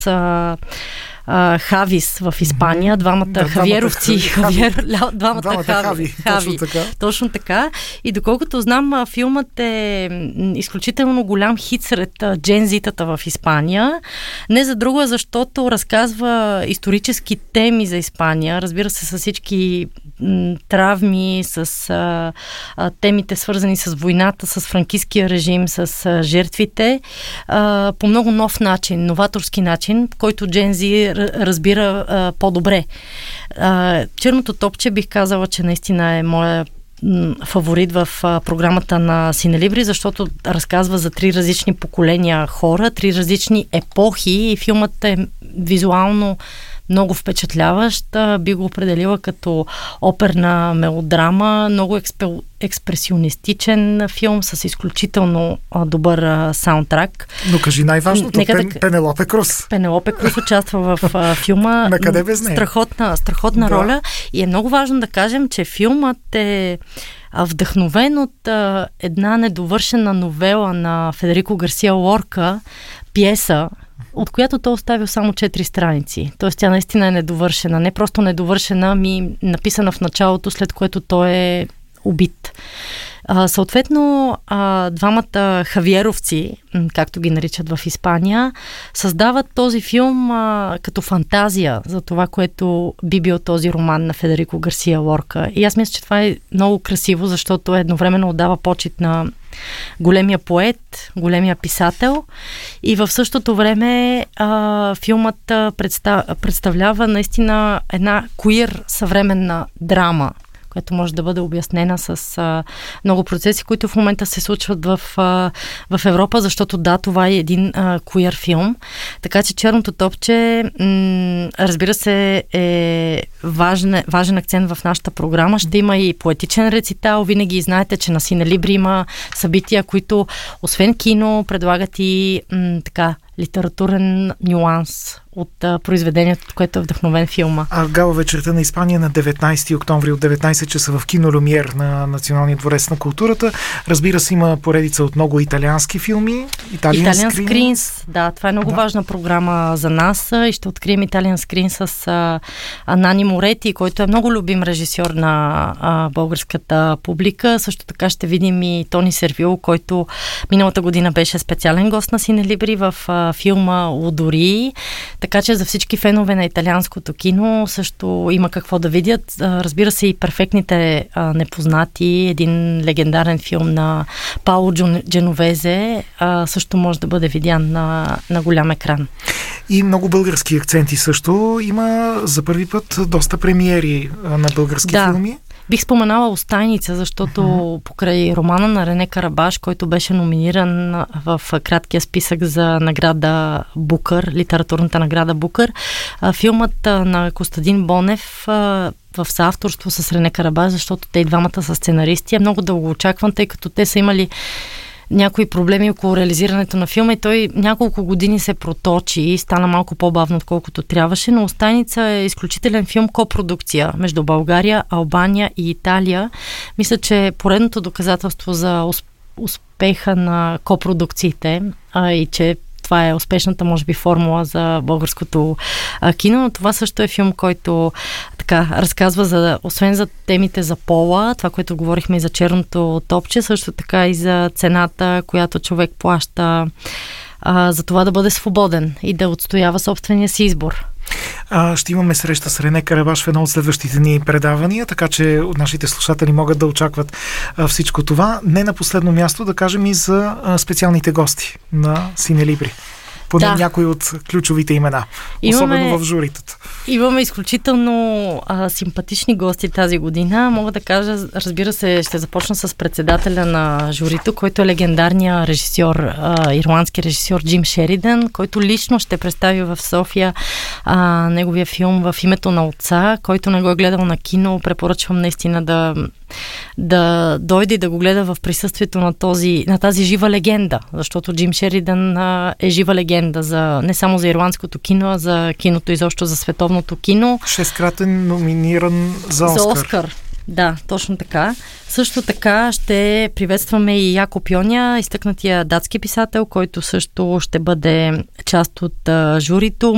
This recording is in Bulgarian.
Хавис в Испания, двамата хавиеровци, двамата хави. Точно така. И доколкото знам, филмът е изключително голям хит сред джензитата в Испания. Не за друго, защото разказва исторически теми за Испания. Разбира се, с всички травми, с темите свързани с войната, с франкиския режим, с жертвите, по много нов начин, новаторски начин, който джензи разбира по-добре. Черното топче бих казала, че наистина е моя фаворит в програмата на Синелибри, защото разказва за 3 различни поколения хора, 3 различни епохи и филмът е визуално много впечатляващ. Би го определила като оперна мелодрама, много експресионистичен филм с изключително добър саундтрак. Но кажи най-важното, Пенелопе Круз. Пенелопе Круз участва в филма. Накъде без нея? Страхотна роля. И е много важно да кажем, че филмът е вдъхновен от една недовършена новела на Федерико Гарсия Лорка, пиеса, от която той оставил само 4 страници. Тоест тя наистина е недовършена. Не просто недовършена, написана в началото, след което той е убит. Съответно, двамата хавиеровци, както ги наричат в Испания, създават този филм като фантазия за това, което би бил този роман на Федерико Гарсия Лорка. И аз мисля, че това е много красиво, защото едновременно отдава почит на големия поет, големия писател и в същото време филмът представлява наистина една queer съвременна драма, която може да бъде обяснена с много процеси, които в момента се случват в Европа, защото да, това е един queer филм. Така че Черното топче, разбира се, е важен акцент в нашата програма. Ще има и поетичен рецитал. Винаги знаете, че на Синелибри има събития, които освен кино предлагат и литературен нюанс от произведението, което е вдъхновен филма. Гала вечерта на Испания на 19 октомври от 19 часа в кино Люмиер на Националния дворец на културата. Разбира се, има поредица от много италиански филми. Italian Screens. Да, това е много важна програма за нас и ще открием Italian Screen с Нани Морети, който е много любим режисьор на българската публика. Също така ще видим и Тони Сервило, който миналата година беше специален гост на Синелибри в филма Лодори. Така че за всички фенове на италианското кино също има какво да видят. Разбира се, и Перфектните непознати, един легендарен филм на Пауло Дженовезе, също може да бъде видян на голям екран. И много български акценти също. Има за първи път доста премиери на български филми. Бих споменала Остайница, защото покрай романа на Рене Карабаш, който беше номиниран в краткия списък за награда Букър, литературната награда Букър, филмът на Костадин Бонев в съавторство с Рене Карабаш, защото те и двамата са сценаристи, е много дълго очакван, тъй като те са имали някои проблеми около реализирането на филма и той няколко години се проточи и стана малко по-бавно, отколкото трябваше, но Остайница е изключителен филм копродукция между България, Албания и Италия. Мисля, че поредното доказателство за успеха на копродукциите и че това е успешната, може би, формула за българското кино, но това също е филм, който разказва освен за темите за пола, това, което говорихме и за Черното топче, също така и за цената, която човек плаща за това да бъде свободен и да отстоява собствения си избор. Ще имаме среща с Рене Карабаш в едно от следващите ни предавания, така че нашите слушатели могат да очакват всичко това. Не на последно място да кажем и за специалните гости на Синелибри. Поне някои от ключовите имена, особено в журитата. Имаме изключително симпатични гости тази година. Мога да кажа, разбира се, ще започна с председателя на журито, който е легендарният режисьор, ирландски режисьор Джим Шеридан, който лично ще представи в София неговия филм В името на отца, който не го е гледал на кино. Препоръчвам наистина да дойде и да го гледа в присъствието на тази жива легенда, защото Джим Шеридан е жива легенда не само за ирландското кино, а за киното изобщо, за световното кино. 6-кратен номиниран за Оскар. Да, точно така. Също така ще приветстваме и Якоб Йоня, изтъкнатия датски писател, който също ще бъде част от журито.